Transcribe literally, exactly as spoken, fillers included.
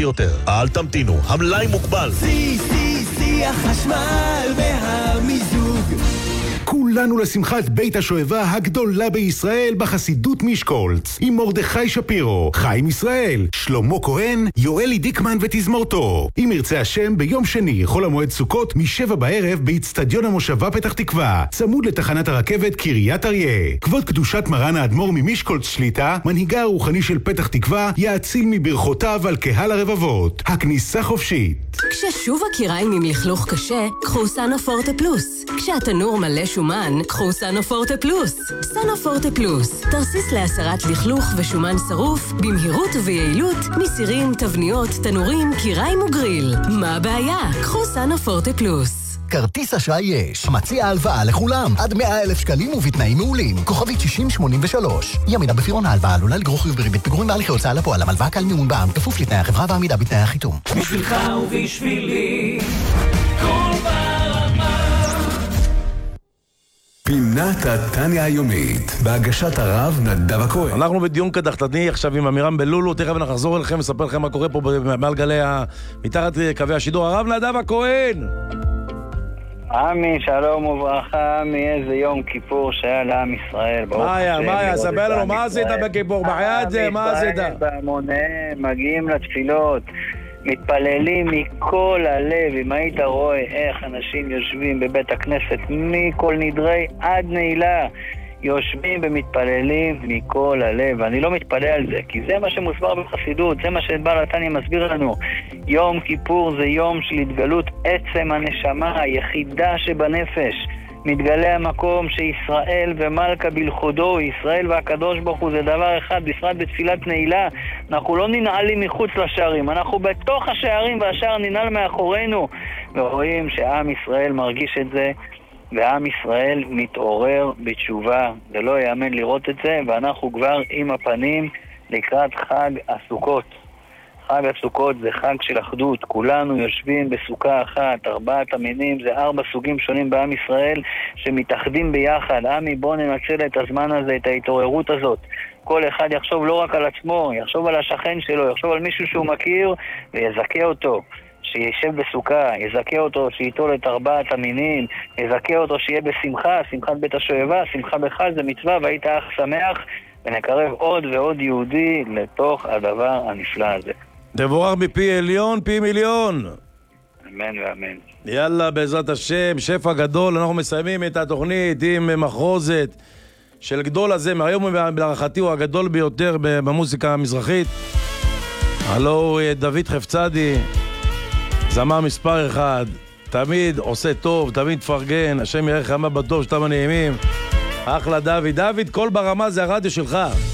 ביותר. אל תמתינו, המלאי מוגבל. סי, סי, סי, החשמל והמיזוג. כולנו לשמחת בית השואבה הגדולה בישראל בחסידות מישקולץ עם מרדכי שפירו, חיים ישראל, שלמה כהן, יואלי דיקמן ותזמורתו. אם ירצה השם ביום שני חול המועד סוכות משבע בערב באצטדיון המושבה פתח תקווה, צמוד לתחנת הרכבת קריית אריה. כבוד קדושת מרן האדמו"ר ממישקולץ שליטה, מנהיגה הרוחני של פתח תקווה, יאציל מברכותיו על קהל הרבבות. הכניסה חופשית. כששוב הקיריים עם לכלוך קשה, קחו סנופורטה פלוס. כשהתנור מלא שומן, קחו סנופורטה פלוס. סנופורטה פלוס, תרסיס להסרת לכלוך ושומן שרוף, במהירות וביעילות, מסירים, תבניות, תנורים, קיריים וגריל. מה הבעיה? קחו סנופורטה פלוס. כרטיס אשראי יש. מציע הלוואה לכולם. עד מאה אלף שקלים ובתנאים מעולים. כוכבית שישים שמונים ושלוש. ימינה בפירעון ההלוואה עלולה לגרור חיוב בריבית פיגורים בהליכי הוצאה לפועל. המלוואה קל מימון בע"מ. כפוף לתנאי החברה ועמידה בתנאי החיתום. בשבילך ובשבילי. כל ברמה. פינת התניה היומית, בהגשת הרב נדב הכהן. אנחנו בדיון קדחתני עכשיו עם אמירם בלולו, תכף אנחנו נחזור אליכם לספר לכם מה קורה פה מעל גלי ה... מתחת קווי השידור. הרב נדב הכהן! עמי, שלום וברכה, עמי, איזה יום כיפור שהיה לעם ישראל. מה היה, מה היה, ספר לנו, מה עשית בכיפור? בחייאת זה, מה עשית? עם ישראל בהמוניהם, מגיעים לתפילות, מתפללים מכל הלב. אם היית רואה איך אנשים יושבים בבית הכנסת מכל נדרי עד נעילה, יושבים ומתפללים מכל הלב. ואני לא מתפלא על זה, כי זה מה שמוסבר בחסידות, זה מה שבעל התניא מסביר לנו. יום כיפור זה יום של התגלות עצם הנשמה היחידה שבנפש. מתגלה המקום שישראל ומלכה בלכודו, ישראל והקדוש ברוך הוא זה דבר אחד, בפרט בתפילת נעילה. אנחנו לא ננעלים מחוץ לשערים, אנחנו בתוך השערים והשער ננעל מאחורינו, ורואים שעם ישראל מרגיש את זה, ועם ישראל מתעורר בתשובה. זה לא יאמן לראות את זה, ואנחנו כבר עם הפנים לקראת חג הסוכות. חג הסוכות זה חג של אחדות, כולנו יושבים בסוכה אחת, ארבעת המינים, זה ארבע סוגים שונים בעם ישראל שמתאחדים ביחד. עמי, בוא ננצל את הזמן הזה, את ההתעוררות הזאת. כל אחד יחשוב לא רק על עצמו, יחשוב על השכן שלו, יחשוב על מישהו שהוא מכיר ויזכה אותו. שישב בסוכה, יזכה אותו שיטול את ארבעת המינים, יזכה אותו שיהיה בשמחה, שמחת בית השואבה, שמחה בחג זה מצווה, והיית אך שמח, ונקרב עוד ועוד יהודי לתוך הדבר הנפלא הזה. תבורך מפי עליון, פי מיליון. אמן ואמן. יאללה, בעזרת השם, שפע גדול. אנחנו מסיימים את התוכנית עם מחרוזת של גדול הזה, מהיום בהערכתי הוא הגדול ביותר במוזיקה המזרחית. הלו דוד חפצדי, זמר מספר אחד, תמיד עושה טוב, תמיד תפרגן, השם יראה חמה בטוב, שתם הנעימים. אחלה דוד. דוד, כל ברמה זה הרדיו שלך.